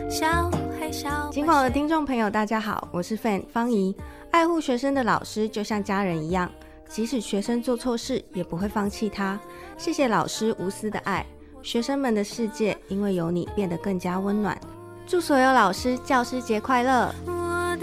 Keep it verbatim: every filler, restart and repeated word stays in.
小孩小金广的听众朋友大家好，我是 Fan 方怡。爱护学生的老师就像家人一样，即使学生做错事也不会放弃他。谢谢老师无私的爱，学生们的世界因为有你变得更加温暖。祝所有老师教师节快乐。